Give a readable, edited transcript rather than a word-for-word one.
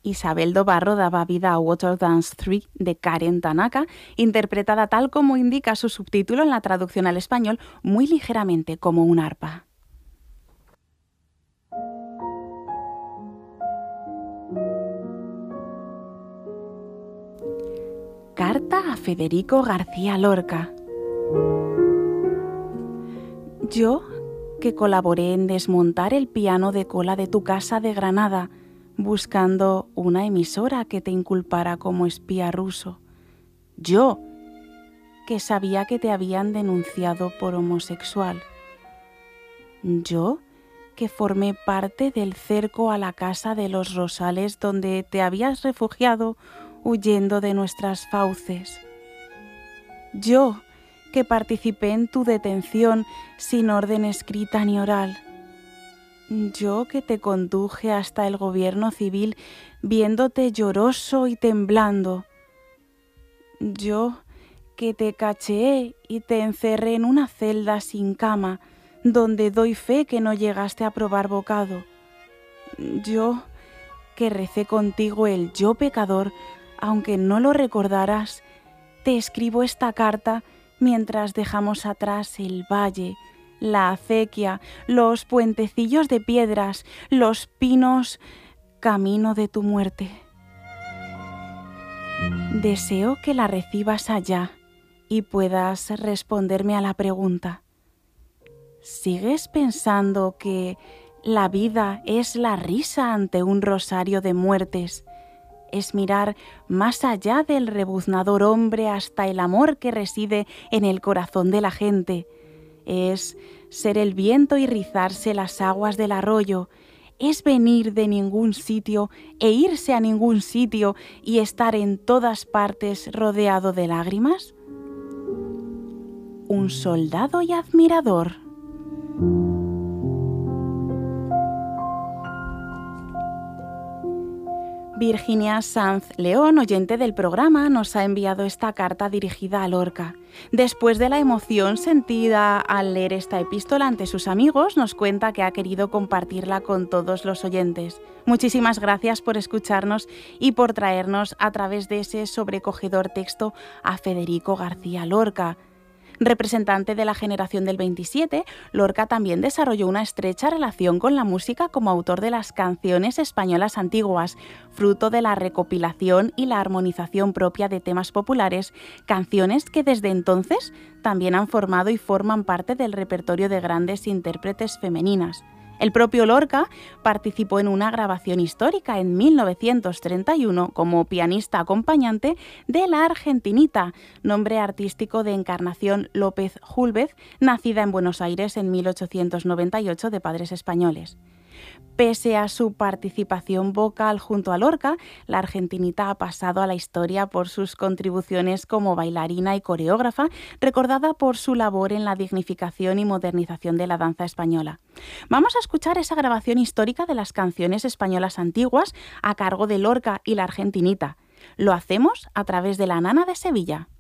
Isabel Dobarro daba vida a Water Dance 3 de Karen Tanaka, interpretada tal como indica su subtítulo en la traducción al español, muy ligeramente como un arpa. Carta a Federico García Lorca. Yo, que colaboré en desmontar el piano de cola de tu casa de Granada, buscando una emisora que te inculpara como espía ruso. Yo, que sabía que te habían denunciado por homosexual. Yo, que formé parte del cerco a la casa de los Rosales donde te habías refugiado huyendo de nuestras fauces. Yo, que participé en tu detención sin orden escrita ni oral. Yo que te conduje hasta el gobierno civil viéndote lloroso y temblando. Yo que te cacheé y te encerré en una celda sin cama, donde doy fe que no llegaste a probar bocado. Yo que recé contigo el yo pecador, aunque no lo recordaras, te escribo esta carta mientras dejamos atrás el valle, la acequia, los puentecillos de piedras, los pinos, camino de tu muerte. Deseo que la recibas allá y puedas responderme a la pregunta. ¿Sigues pensando que la vida es la risa ante un rosario de muertes? Es mirar más allá del rebuznador hombre hasta el amor que reside en el corazón de la gente. Es ser el viento y rizarse las aguas del arroyo. Es venir de ningún sitio e irse a ningún sitio y estar en todas partes rodeado de lágrimas. Un soldado y admirador. Virginia Sanz León, oyente del programa, nos ha enviado esta carta dirigida a Lorca. Después de la emoción sentida al leer esta epístola ante sus amigos, nos cuenta que ha querido compartirla con todos los oyentes. Muchísimas gracias por escucharnos y por traernos a través de ese sobrecogedor texto a Federico García Lorca. Representante de la generación del 27, Lorca también desarrolló una estrecha relación con la música como autor de las canciones españolas antiguas, fruto de la recopilación y la armonización propia de temas populares, canciones que desde entonces también han formado y forman parte del repertorio de grandes intérpretes femeninas. El propio Lorca participó en una grabación histórica en 1931 como pianista acompañante de La Argentinita, nombre artístico de Encarnación López Júlvez, nacida en Buenos Aires en 1898 de padres españoles. Pese a su participación vocal junto a Lorca, La Argentinita ha pasado a la historia por sus contribuciones como bailarina y coreógrafa, recordada por su labor en la dignificación y modernización de la danza española. Vamos a escuchar esa grabación histórica de las canciones españolas antiguas a cargo de Lorca y La Argentinita. Lo hacemos a través de La Nana de Sevilla.